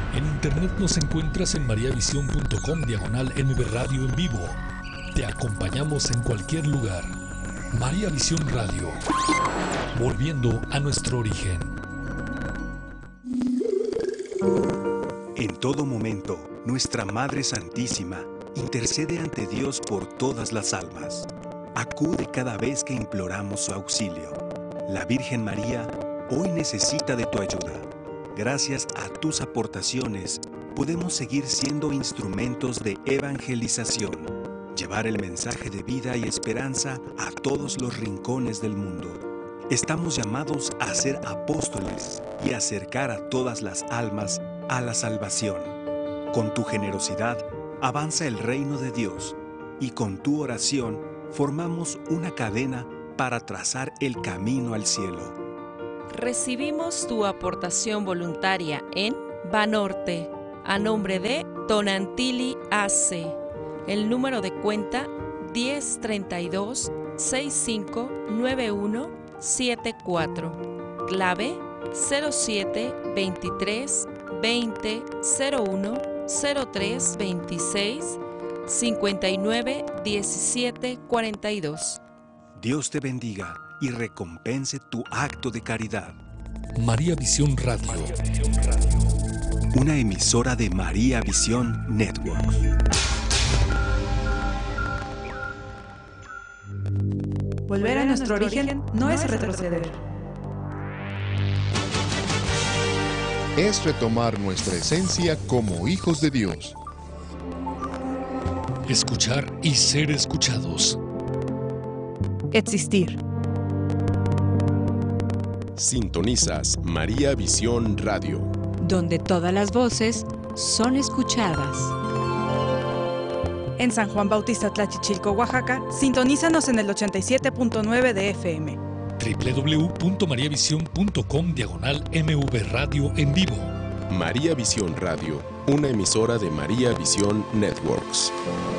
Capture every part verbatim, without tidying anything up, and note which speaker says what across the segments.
Speaker 1: En internet nos encuentras en mariavisión punto com diagonal M V Radio en vivo. Te acompañamos en cualquier lugar. María Visión Radio, volviendo a nuestro origen.
Speaker 2: En todo momento, nuestra Madre Santísima intercede ante Dios por todas las almas. Acude cada vez que imploramos su auxilio. La Virgen María hoy necesita de tu ayuda. Gracias a tus aportaciones, podemos seguir siendo instrumentos de evangelización, llevar el mensaje de vida y esperanza a todos los rincones del mundo. Estamos llamados a ser apóstoles y acercar a todas las almas a la salvación. Con tu generosidad, avanza el reino de Dios y con tu oración formamos una cadena para trazar el camino al cielo.
Speaker 3: Recibimos tu aportación voluntaria en Banorte, a nombre de Tonantili A C. El número de cuenta diez treinta y dos sesenta y cinco noventa y uno setenta y cuatro. Clave cero siete veintitrés veinte cero uno cero tres veintiséis cincuenta y nueve diecisiete cuarenta y dos.
Speaker 2: Dios te bendiga y recompense tu acto de caridad.
Speaker 1: María Visión Radio,
Speaker 2: una emisora de María Visión Network.
Speaker 4: Volver a nuestro origen no es retroceder.
Speaker 5: Es retomar nuestra esencia como hijos de Dios.
Speaker 1: escuchar y ser escuchados.
Speaker 4: Existir.
Speaker 5: Sintonizas María Visión Radio,
Speaker 6: donde todas las voces son escuchadas.
Speaker 4: En San Juan Bautista Tlachichilco, Oaxaca, sintonízanos en el ochenta y siete punto nueve de F M.
Speaker 1: doble u doble u doble u punto mariavisión punto com diagonal M V Radio en vivo.
Speaker 5: María Visión Radio, una emisora de María Visión Networks.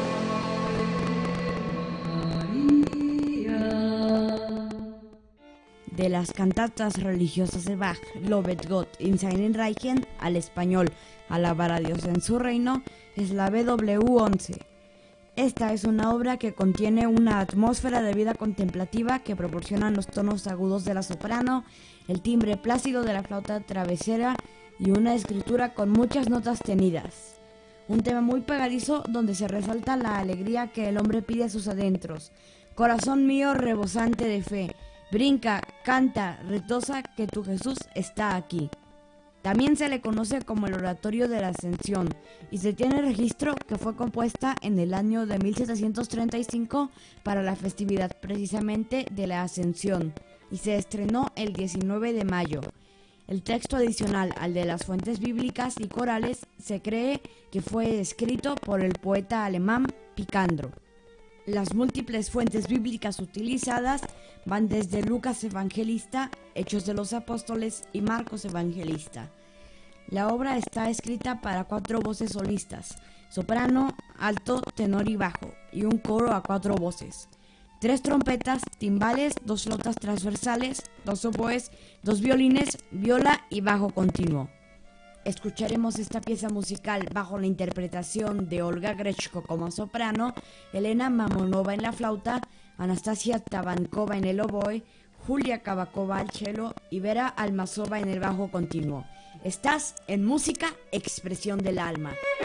Speaker 7: De las cantatas religiosas de Bach, Lobet Gott in seinen Reichen, al español, Alabar a Dios en su reino, es la B W once. Esta es una obra que contiene una atmósfera de vida contemplativa que proporcionan los tonos agudos de la soprano, el timbre plácido de la flauta travesera y una escritura con muchas notas tenidas. Un tema muy pegadizo donde se resalta la alegría que el hombre pide a sus adentros. Corazón mío rebosante de fe, brinca, canta, retosa que tu Jesús está aquí. También se le conoce como el Oratorio de la Ascensión y se tiene registro que fue compuesta en el año de mil setecientos treinta y cinco para la festividad precisamente de la Ascensión y se estrenó el diecinueve de mayo. El texto adicional al de las fuentes bíblicas y corales se cree que fue escrito por el poeta alemán Picandro. Las múltiples fuentes bíblicas utilizadas van desde Lucas Evangelista, Hechos de los Apóstoles y Marcos Evangelista. La obra está escrita para cuatro voces solistas, soprano, alto, tenor y bajo, y un coro a cuatro voces. Tres trompetas, timbales, dos flautas transversales, dos oboes, dos violines, viola y bajo continuo. Escucharemos esta pieza musical bajo la interpretación de Olga Grechko como soprano, Elena Mamonova en la flauta, Anastasia Tabankova en el oboe, Julia Kabakova al cello y Vera Almazova en el bajo continuo. Estás en Música, Expresión del Alma.